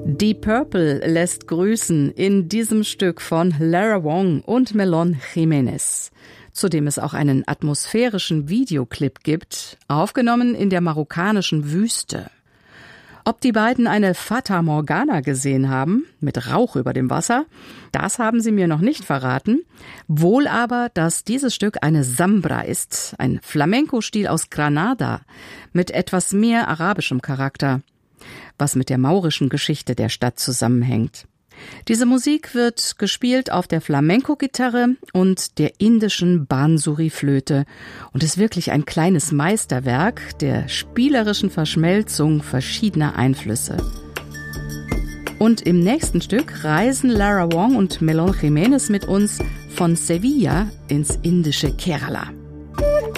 Deep Purple lässt grüßen in diesem Stück von Lara Wong und Melon Jiménez, zu dem es auch einen atmosphärischen Videoclip gibt, aufgenommen in der marokkanischen Wüste. Ob die beiden eine Fata Morgana gesehen haben, mit Rauch über dem Wasser, das haben sie mir noch nicht verraten. Wohl aber, dass dieses Stück eine Sambra ist, ein Flamenco-Stil aus Granada, mit etwas mehr arabischem Charakter, was mit der maurischen Geschichte der Stadt zusammenhängt. Diese Musik wird gespielt auf der Flamenco-Gitarre und der indischen Bansuri-Flöte und ist wirklich ein kleines Meisterwerk der spielerischen Verschmelzung verschiedener Einflüsse. Und im nächsten Stück reisen Lara Wong und Melon Jiménez mit uns von Sevilla ins indische Kerala.